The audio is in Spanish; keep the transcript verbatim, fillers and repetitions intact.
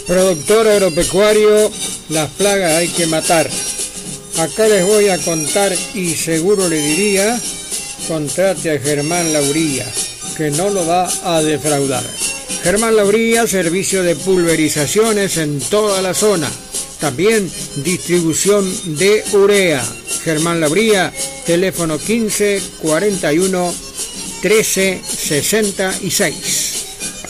Productor agropecuario, las plagas hay que matar. Acá les voy a contar y seguro le diría, contrate a Germán Lauría, que no lo va a defraudar. Germán Lauría, servicio de pulverizaciones en toda la zona. También distribución de urea. Germán Lauría, teléfono quince cuarenta y uno trece sesenta y seis.